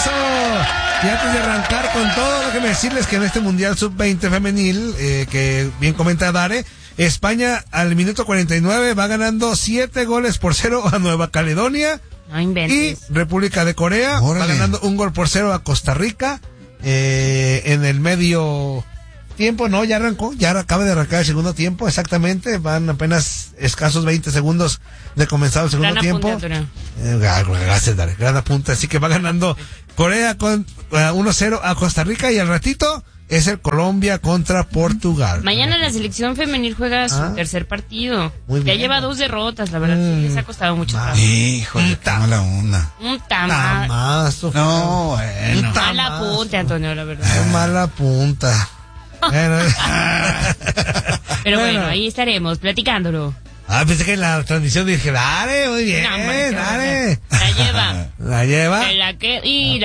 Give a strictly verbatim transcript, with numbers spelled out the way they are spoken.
eso. Y antes de arrancar con todo, déjenme decirles que en este Mundial sub veinte femenil, eh, que bien comenta Dare, España al minuto cuarenta y nueve va ganando siete goles por cero a Nueva Caledonia. No inventes. Y República de Corea Órale. va ganando un gol por cero a Costa Rica. Eh, en el medio tiempo, no, ya arrancó, ya acaba de arrancar el segundo tiempo, exactamente, van apenas escasos veinte segundos de comenzar el segundo gran tiempo. Apunte, eh, gracias, Dale, gran apunte, así que va ganando Corea con uh, uno cero a Costa Rica y al ratito es el Colombia contra Portugal. Mañana la selección femenil juega su ah, tercer partido. Muy bien. Ya lleva dos derrotas, la verdad, mm, sí les ha costado mucho trabajo. Híjole, qué mala onda. Un tamazo. Tamazo. No, bueno. Un mala punta, Antonio, la verdad. Qué mala punta. Bueno. Pero bueno, bueno, ahí estaremos platicándolo. Ah, pensé que en la transmisión dije, dale, muy bien, no, dale. La lleva. La lleva. La que, y